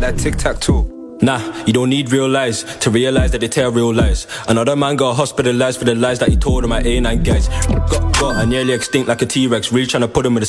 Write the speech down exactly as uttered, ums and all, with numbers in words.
that tic-tac-toe. Nah, you don't need real lies to realise that they tell real lies. Another man got hospitalised for the lies that he told on my A nine guys. Got, got, I nearly extinct like a T-Rex, really trying to put him with a